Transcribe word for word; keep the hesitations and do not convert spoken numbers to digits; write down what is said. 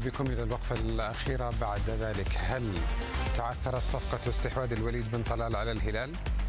بكم إلى الوقفة الأخيرة بعد ذلك. هل تعثرت صفقة استحواذ الوليد بن طلال على الهلال؟